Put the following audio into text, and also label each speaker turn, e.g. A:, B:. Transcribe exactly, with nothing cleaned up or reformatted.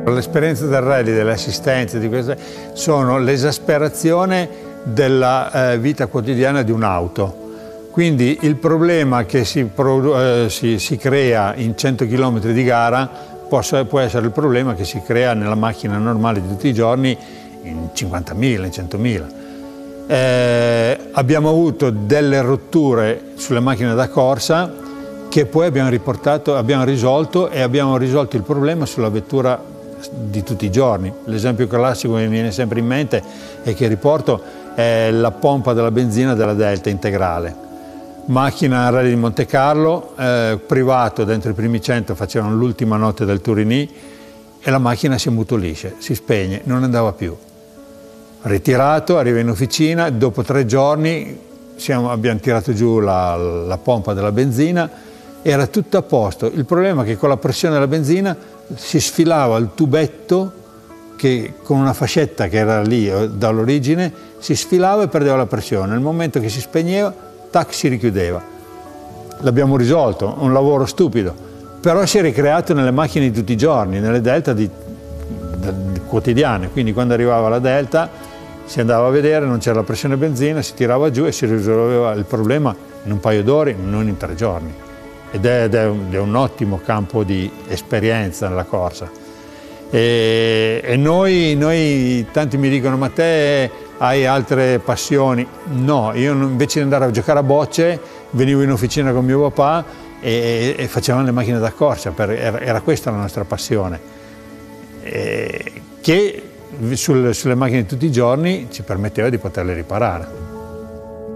A: L'esperienza del rally, delle assistenze, di queste, sono l'esasperazione della eh, vita quotidiana di un'auto. Quindi il problema che si, eh, si, si crea in cento chilometri di gara può, può essere il problema che si crea nella macchina normale di tutti i giorni in cinquantamila, in centomila. Eh, abbiamo avuto delle rotture sulle macchine da corsa che poi abbiamo riportato, abbiamo risolto e abbiamo risolto il problema sulla vettura di tutti i giorni. L'esempio classico che mi viene sempre in mente e che riporto è la pompa della benzina della Delta integrale. Macchina rally di Monte Carlo, eh, privato, dentro i primi cento facevano l'ultima notte del Turini e la macchina si ammutolisce, si spegne, non andava più. Ritirato, arriva in officina, dopo tre giorni siamo, abbiamo tirato giù la, la pompa della benzina, era tutto a posto. Il problema è che con la pressione della benzina si sfilava il tubetto che con una fascetta che era lì dall'origine si sfilava e perdeva la pressione. Nel momento che si spegneva, tac, si richiudeva. L'abbiamo risolto, un lavoro stupido, però si è ricreato nelle macchine di tutti i giorni, nelle Delta di, di, quotidiane. Quindi quando arrivava la Delta si andava a vedere, non c'era la pressione benzina, si tirava giù e si risolveva il problema in un paio d'ore, non in tre giorni. Ed è, ed è, un, è un ottimo campo di esperienza nella corsa. E, e noi, noi, tanti mi dicono, ma te hai altre passioni? No, io invece di andare a giocare a bocce, venivo in officina con mio papà e, e facevamo le macchine da corsa, per, era, era questa la nostra passione, e, che sul, sulle macchine di tutti i giorni ci permetteva di poterle riparare.